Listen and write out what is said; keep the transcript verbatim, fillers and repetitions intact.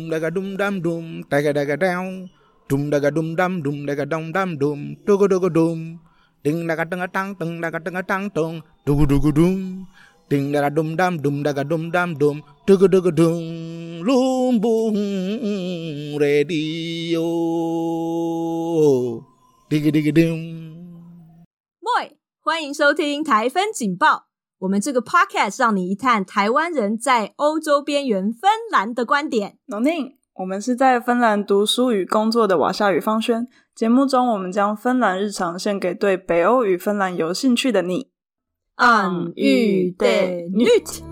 daga dum dum dum daga daga down dum daga dum dum dum daga dum dum dum dugu dugu dum ding daga daga tang ding daga daga tang dong dugu dugu dum ding daga dum dum dum daga dum dum dum dugu dugu dum lumbung radio digi digi dum。 Moi， 欢迎收听台芬警报，我们这个 podcast 让你一探台湾人在欧洲边缘芬兰的观点。 Nonin， 我们是在芬兰读书与工作的瓦夏与方轩，节目中我们将芬兰日常献给对北欧与芬兰有兴趣的你。 暗喻的 Nyt。